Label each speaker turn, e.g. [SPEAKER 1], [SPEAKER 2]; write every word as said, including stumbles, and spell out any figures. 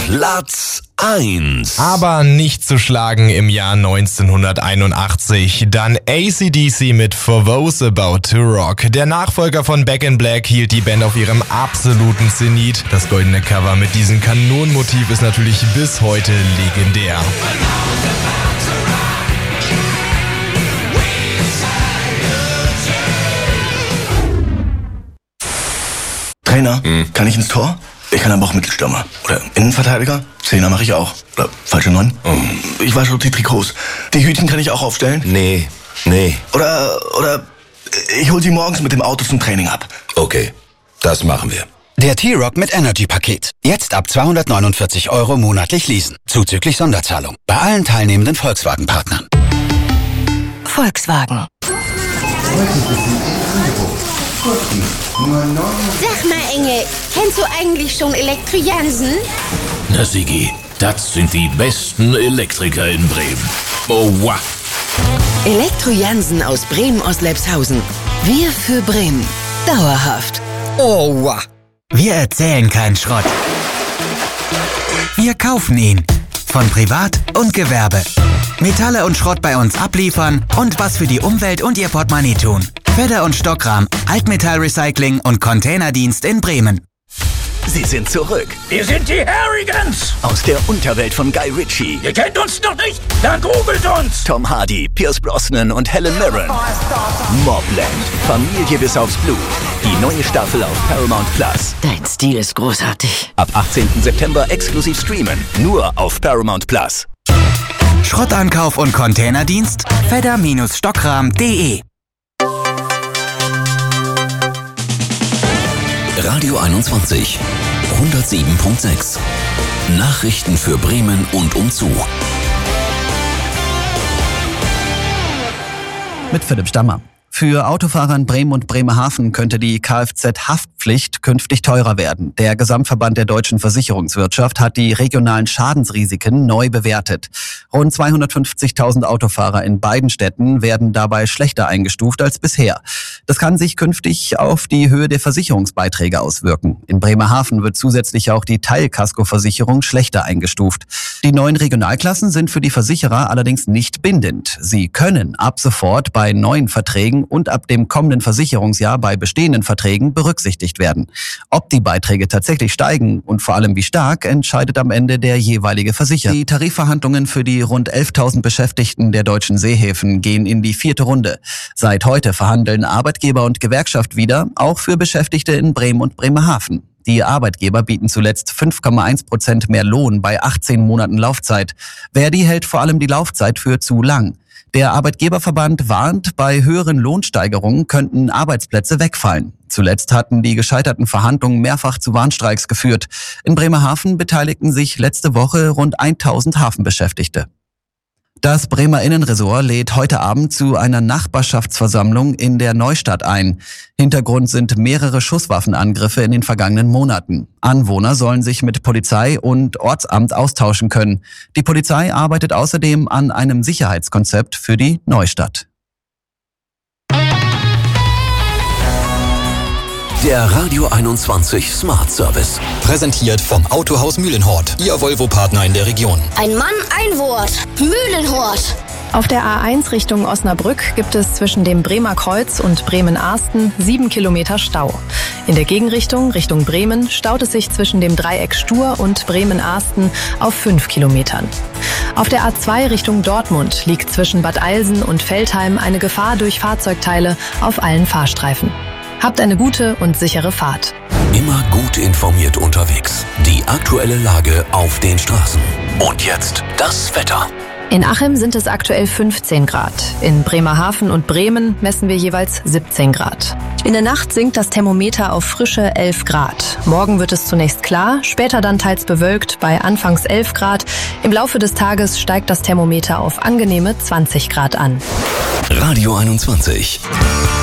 [SPEAKER 1] Platz eins.
[SPEAKER 2] Aber nicht zu schlagen im Jahr neunzehnhunderteinundachtzig. Dann A C D C mit For Those About to Rock. Der Nachfolger von Back in Black hielt die Band auf ihrem absoluten Zenit. Das goldene Cover mit diesem Kanonenmotiv ist natürlich bis heute legendär.
[SPEAKER 3] Trainer, hm. kann ich ins Tor? Ich kann aber auch Mittelstürmer. Oder Innenverteidiger? Zehner mache ich auch. Oder falsche Neun? Oh. Ich wasche die Trikots. Die Hütchen kann ich auch aufstellen?
[SPEAKER 1] Nee, nee.
[SPEAKER 3] Oder, oder ich hol sie morgens mit dem Auto zum Training ab.
[SPEAKER 1] Okay, das machen wir.
[SPEAKER 4] Der T-Rock mit Energy-Paket. Jetzt ab zweihundertneunundvierzig Euro monatlich leasen. Zuzüglich Sonderzahlung. Bei allen teilnehmenden Volkswagen-Partnern.
[SPEAKER 5] Volkswagen.
[SPEAKER 6] Sag mal, Engel, kennst du eigentlich schon Elektro-Jansen?
[SPEAKER 7] Na Sigi, das sind die besten Elektriker in Bremen. Oh, wow.
[SPEAKER 5] Elektro-Jansen aus Bremen-Oslepshausen. Wir für Bremen. Dauerhaft.
[SPEAKER 8] Oh, wow. Wir erzählen keinen Schrott. Wir kaufen ihn. Von Privat und Gewerbe. Metalle und Schrott bei uns abliefern und was für die Umwelt und ihr Portemonnaie tun. Fedder und Stockrahm, Altmetallrecycling und Containerdienst in Bremen.
[SPEAKER 9] Sie sind zurück.
[SPEAKER 7] Wir sind die Harrigans.
[SPEAKER 9] Aus der Unterwelt von Guy Ritchie.
[SPEAKER 7] Ihr kennt uns noch nicht? Dann googelt uns.
[SPEAKER 9] Tom Hardy, Pierce Brosnan und Helen Mirren. Mobland. Familie bis aufs Blut. Die neue Staffel auf Paramount Plus.
[SPEAKER 5] Dein Stil ist großartig.
[SPEAKER 9] Ab achtzehnten September exklusiv streamen. Nur auf Paramount Plus.
[SPEAKER 8] Schrottankauf und Containerdienst? fedder Bindestrich stockrahm punkt de
[SPEAKER 1] Radio einundzwanzig, hundertsieben Komma sechs. Nachrichten für Bremen und umzu.
[SPEAKER 10] Mit Philipp Stammer. Für Autofahrer in Bremen und Bremerhaven könnte die Kfz-Haftpflicht künftig teurer werden. Der Gesamtverband der deutschen Versicherungswirtschaft hat die regionalen Schadensrisiken neu bewertet. Rund zweihundertfünfzigtausend Autofahrer in beiden Städten werden dabei schlechter eingestuft als bisher. Das kann sich künftig auf die Höhe der Versicherungsbeiträge auswirken. In Bremerhaven wird zusätzlich auch die Teilkaskoversicherung schlechter eingestuft. Die neuen Regionalklassen sind für die Versicherer allerdings nicht bindend. Sie können ab sofort bei neuen Verträgen und ab dem kommenden Versicherungsjahr bei bestehenden Verträgen berücksichtigt werden. Ob die Beiträge tatsächlich steigen und vor allem wie stark, entscheidet am Ende der jeweilige Versicherer. Die Tarifverhandlungen für die rund elftausend Beschäftigten der deutschen Seehäfen gehen in die vierte Runde. Seit heute verhandeln Arbeitgeber und Gewerkschaft wieder, auch für Beschäftigte in Bremen und Bremerhaven. Die Arbeitgeber bieten zuletzt fünf Komma eins Prozent mehr Lohn bei achtzehn Monaten Laufzeit. Verdi hält vor allem die Laufzeit für zu lang. Der Arbeitgeberverband warnt, bei höheren Lohnsteigerungen könnten Arbeitsplätze wegfallen. Zuletzt hatten die gescheiterten Verhandlungen mehrfach zu Warnstreiks geführt. In Bremerhaven beteiligten sich letzte Woche rund tausend Hafenbeschäftigte. Das Bremer Innenressort lädt heute Abend zu einer Nachbarschaftsversammlung in der Neustadt ein. Hintergrund sind mehrere Schusswaffenangriffe in den vergangenen Monaten. Anwohner sollen sich mit Polizei und Ortsamt austauschen können. Die Polizei arbeitet außerdem an einem Sicherheitskonzept für die Neustadt.
[SPEAKER 1] Der Radio einundzwanzig Smart Service.
[SPEAKER 11] Präsentiert vom Autohaus Mühlenhort, Ihr Volvo-Partner in der Region.
[SPEAKER 6] Ein Mann, ein Wort. Mühlenhort.
[SPEAKER 12] Auf der A eins Richtung Osnabrück gibt es zwischen dem Bremer Kreuz und Bremen-Ahsten sieben Kilometer Stau. In der Gegenrichtung, Richtung Bremen, staut es sich zwischen dem Dreieck Stur und Bremen-Ahsten auf fünf Kilometern. Auf der A zwei Richtung Dortmund liegt zwischen Bad Eilsen und Veltheim eine Gefahr durch Fahrzeugteile auf allen Fahrstreifen. Habt eine gute und sichere Fahrt.
[SPEAKER 1] Immer gut informiert unterwegs. Die aktuelle Lage auf den Straßen. Und jetzt das Wetter.
[SPEAKER 12] In Achim sind es aktuell fünfzehn Grad. In Bremerhaven und Bremen messen wir jeweils siebzehn Grad. In der Nacht sinkt das Thermometer auf frische elf Grad. Morgen wird es zunächst klar, später dann teils bewölkt bei anfangs elf Grad. Im Laufe des Tages steigt das Thermometer auf angenehme zwanzig Grad an.
[SPEAKER 1] Radio einundzwanzig.